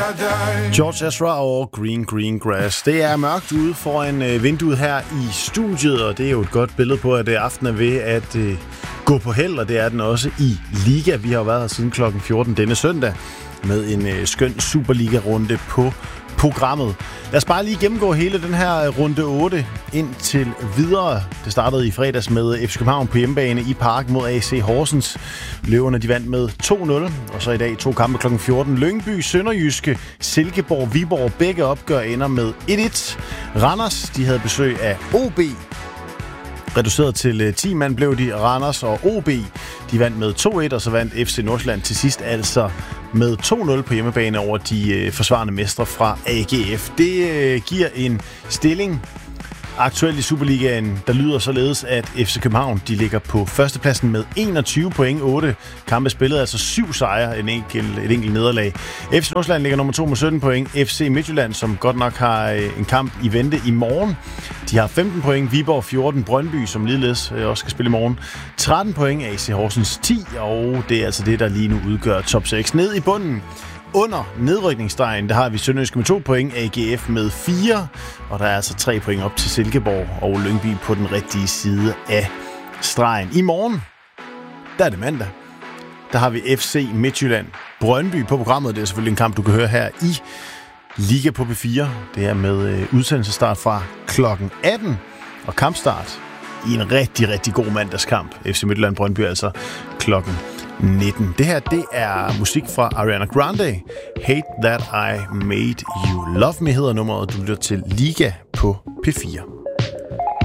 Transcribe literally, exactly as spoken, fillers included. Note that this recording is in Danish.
George Ezra og Green Green Grass. Det er mørkt ude foran øh, vinduet her i studiet, og det er jo et godt billede på, at det aften er ved at øh, gå på held, og det er den også i Liga. Vi har jo været her siden klokken fjorten denne søndag med en øh, skøn Superliga-runde på programmet. Lad os bare lige gennemgå hele den her runde otte indtil videre. Det startede i fredags med F C København på hjemmebane i Parken mod A C Horsens. Løverne de vandt med to nul, og så i dag to kampe klokken fjorten. Lyngby, Sønderjyske, Silkeborg, Viborg. Begge opgør ender med et et. Randers de havde besøg af O B. Reduceret til ti mand blev de. Randers og O B de vandt med to et, og så vandt F C Nordsjælland til sidst altså med to nul på hjemmebane over de øh, forsvarende mestre fra A G F. Det øh, giver en stilling aktuelt i Superligaen, der lyder således, at F C København de ligger på førstepladsen med enogtyve point, otte kampe spillet, altså syv sejre, en enkelt, et enkelt nederlag. F C Nordsjælland ligger nummer to med sytten point. F C Midtjylland, som godt nok har en kamp i vente i morgen, de har femten point. Viborg fjorten, Brøndby, som ligeledes også skal spille i morgen, tretten point. A C Horsens ti, og det er altså det, der lige nu udgør top seks. Ned i bunden under nedrykningsstregen, der har vi Sønderjyske med to point, A G F med fire, og der er altså tre point op til Silkeborg og Lyngby på den rigtige side af stregen. I morgen, der er det mandag, der har vi F C Midtjylland Brøndby på programmet. Det er selvfølgelig en kamp, du kan høre her i Liga på P fire. Det er med udsendelsesstart fra klokken atten, og kampstart i en rigtig, rigtig god mandagskamp. F C Midtjylland Brøndby altså klokken nitten. Det her, det er musik fra Ariana Grande. Hate That I Made You Love Me hedder nummeret. Du lytter til Liga på P fire.